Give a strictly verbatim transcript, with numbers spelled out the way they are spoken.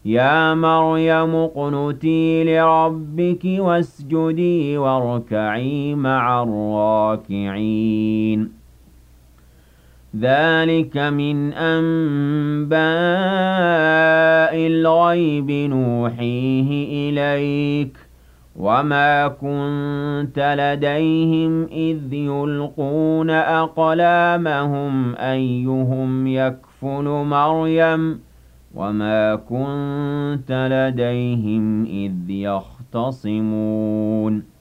يا مريم اقنتي لربك واسجدي واركعي مع الراكعين ذلك من أنباء الغيب نوحيه إليك وما كنت لديهم إذ يلقون أقلامهم أيهم يكفل مريم وما كنت لديهم إذ يختصمون